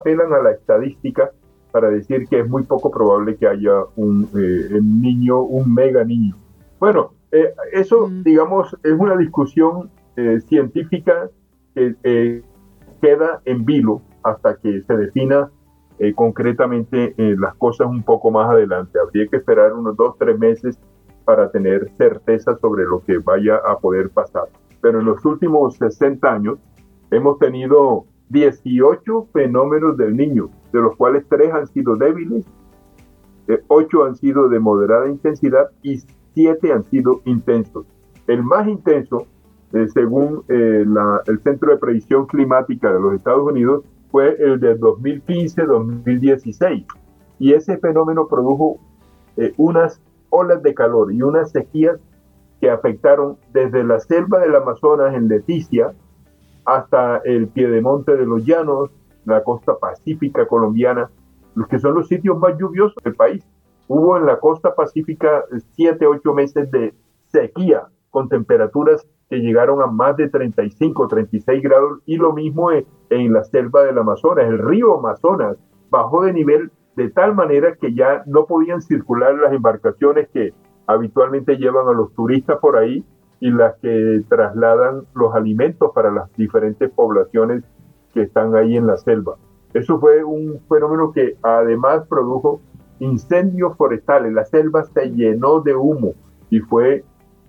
apelan a la estadística para decir que es muy poco probable que haya un niño, un mega niño. Bueno, eso, Mm, digamos, es una discusión científica que queda en vilo hasta que se defina concretamente las cosas un poco más adelante. Habría que esperar unos 2, 3 meses para tener certeza sobre lo que vaya a poder pasar. Pero en los últimos 60 años hemos tenido 18 fenómenos del niño, de los cuales 3 han sido débiles, 8 han sido de moderada intensidad y 7 han sido intensos. El más intenso, según el Centro de Previsión Climática de los Estados Unidos, fue el de 2015-2016. Y ese fenómeno produjo unas olas de calor y unas sequías que afectaron desde la selva del Amazonas en Leticia hasta el piedemonte de los llanos, la costa pacífica colombiana, los que son los sitios más lluviosos del país. Hubo en la costa pacífica 7, 8 meses de sequía con temperaturas que llegaron a más de 35, 36 grados y lo mismo en la selva del Amazonas. El río Amazonas bajó de nivel de tal manera que ya no podían circular las embarcaciones que habitualmente llevan a los turistas por ahí y las que trasladan los alimentos para las diferentes poblaciones que están ahí en la selva. Eso fue un fenómeno que además produjo incendios forestales. La selva se llenó de humo y fue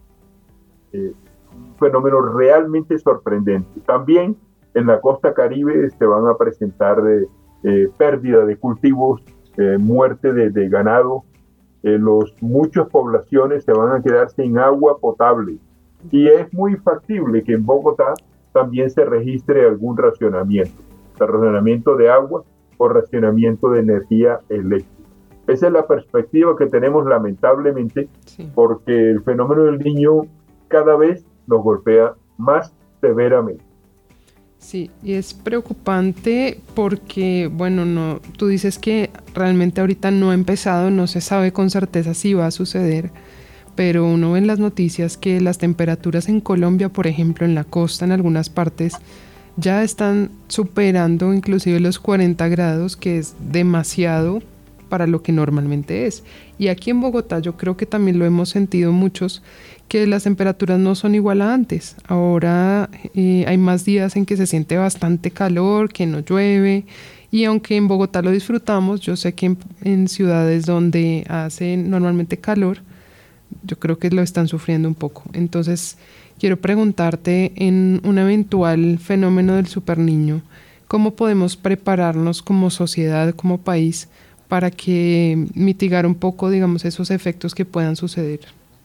un fenómeno realmente sorprendente. También en la costa caribe se van a presentar pérdida de cultivos, muerte de ganado, muchas poblaciones se van a quedar sin agua potable y es muy factible que en Bogotá también se registre algún racionamiento de agua o racionamiento de energía eléctrica. Esa es la perspectiva que tenemos lamentablemente sí. porque el fenómeno del niño cada vez nos golpea más severamente. Sí, y es preocupante porque, bueno, no, tú dices que realmente ahorita no ha empezado, no se sabe con certeza si va a suceder, pero uno ve en las noticias que las temperaturas en Colombia, por ejemplo, en la costa, en algunas partes, ya están superando inclusive los 40 grados, que es demasiado para lo que normalmente es. Y aquí en Bogotá yo creo que también lo hemos sentido muchos, que las temperaturas no son igual a antes. Ahora hay más días en que se siente bastante calor, que no llueve. Y aunque en Bogotá lo disfrutamos, yo sé que en ciudades donde hace normalmente calor, yo creo que lo están sufriendo un poco. Entonces, quiero preguntarte, en un eventual fenómeno del superniño, ¿cómo podemos prepararnos como sociedad, como país, para que mitigar un poco, digamos, esos efectos que puedan suceder?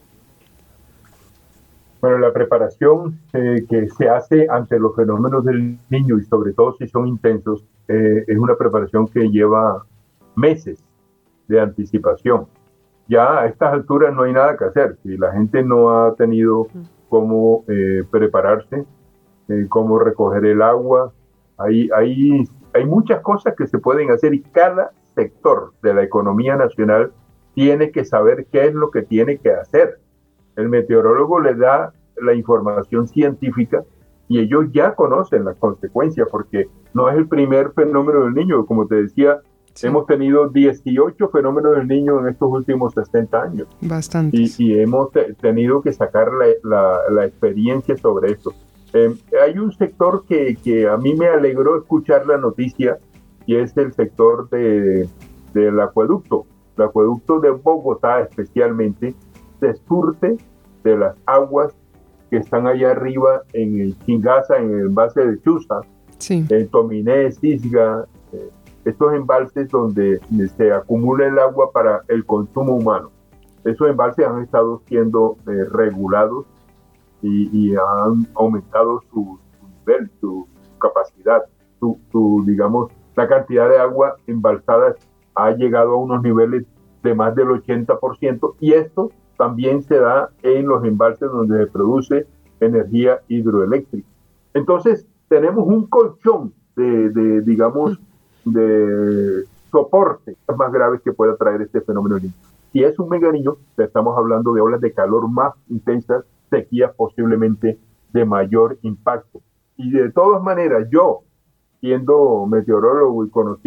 Bueno, la preparación que se hace ante los fenómenos del niño y sobre todo si son intensos, es una preparación que lleva meses de anticipación. Ya a estas alturas no hay nada que hacer. Si la gente no ha tenido cómo prepararse, cómo recoger el agua, hay muchas cosas que se pueden hacer y cada sector de la economía nacional tiene que saber qué es lo que tiene que hacer. El meteorólogo le da la información científica y ellos ya conocen las consecuencias porque no es el primer fenómeno del niño. Como te decía, Sí, hemos tenido 18 fenómenos del niño en estos últimos 60 años bastantes. y hemos tenido que sacar la experiencia sobre esto. Hay un sector que a mí me alegró escuchar la noticia y es el sector del acueducto. El acueducto de Bogotá especialmente se surte de las aguas que están allá arriba en el Chingaza, en el embalse de Chuza, Sí, en Tominé, Cisga, estos embalses donde se acumula el agua para el consumo humano. Esos embalses han estado siendo regulados y han aumentado su nivel, su capacidad, digamos, la cantidad de agua embalsada ha llegado a unos niveles de más del 80% y esto también se da en los embalses donde se produce energía hidroeléctrica. Entonces, tenemos un colchón digamos, de soporte más graves que pueda traer este fenómeno. Si es un mega niño, estamos hablando de olas de calor más intensas, sequías posiblemente de mayor impacto. Y de todas maneras, yo siendo meteorólogo y conociendo